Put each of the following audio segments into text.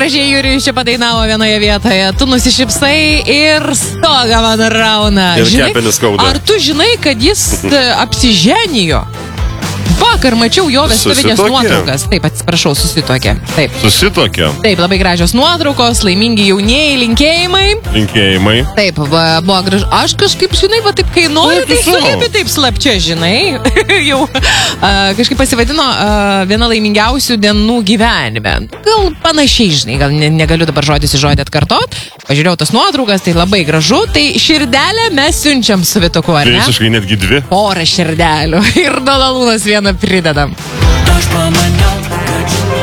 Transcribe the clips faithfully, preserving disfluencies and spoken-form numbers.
gražiai Jurijus čia padainavo vienoje vietoje. Tu nusišypsai ir stogą man rauna. Ir Žinai, kepenis skauda. ar tu žinai, kad jis e, apsiženijo? Vakar mačiau jo vestuvinės Susituokė? nuotraukas. Taip, atsiprašau, susituokė. Taip. Susitokė. Taip, labai gražios nuotraukos, laimingi jaunieji, linkėjimai. Linkėjimai. Taip, va, buvo gražu. Aš kažkaip, žinai, va taip, kai noriu, tai Taip, sugebi taip slapčia, žinai. Jau a, kažkaip pasivadino a, viena laimingiausių dienų gyvenime. Gal panašiai, žinai, gal ne, negaliu dabar žodis į žodį atkartot. Pažiūrėjau tas nuotraukas, tai labai gražu. Tai širdelę mes siunčiam su Vituku, ar ne? Visiškai netgi dvi. Porą širdelių. Ir Dolalūnas vieną pridedam. Aš pamaniau, kad žinau.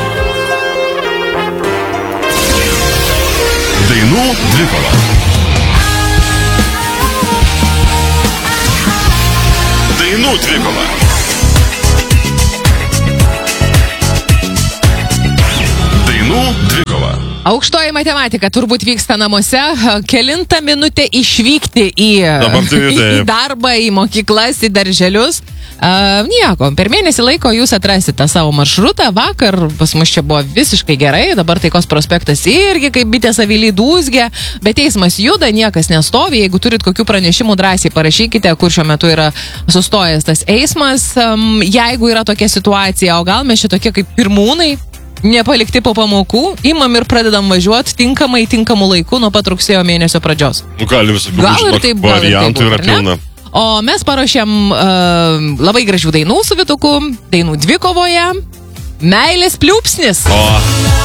Dainų dvikova. Dainų dvikova. Dainų dvikova. Aukštoji matematika turbūt vyksta namuose. Kelintą minutę išvykti į, Dabar tai į, į taip. darbą, į mokyklas, į darželius. Uh, nieko, per mėnesį laiko jūs atrasite savo maršrutą. Vakar pas mus čia buvo visiškai gerai, dabar Taikos prospektas irgi kaip bitės avily dūzgia, bet eismas juda, niekas nestovi. Jeigu turit kokių pranešimų, drąsiai parašykite, kur šiuo metu yra sustojęs tas eismas. Um, jeigu yra tokia situacija, o gal mes čia tokie kaip pirmūnai, nepalikti po pamokų, imam ir pradedam važiuoti tinkamai, tinkamų laikų nuo pat rugsėjo mėnesio pradžios. Nu, gali visokių Gal ir žinok, taip, gal ir taip variantų būtų, yra ar ne? pilna. O mes paruošėm uh, labai gražių dainų su Vituku, dainų dvikovoje. Meilės pliūpsnis. O.